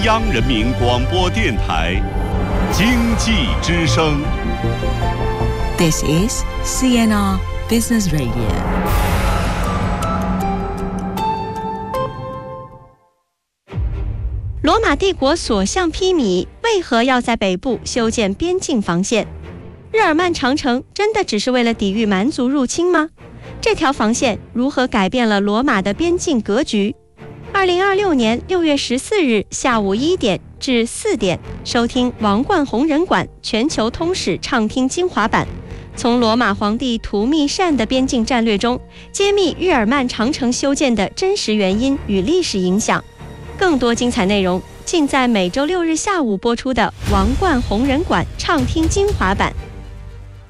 央人民广播电台经济之声。 This is CNR Business Radio。 罗马帝国所向披靡，为何要在北部修建边境防线？日耳曼长城真的只是为了抵御蛮族入侵吗？这条防线如何改变了罗马的边境格局？2026年6月14日下午1点至4点，收听王冠弘仁馆全球通史畅听精华版，从罗马皇帝图密善的边境战略中，揭秘日耳曼长城修建的真实原因与历史影响。更多精彩内容尽在每周6日下午播出的王冠弘仁馆畅听精华版。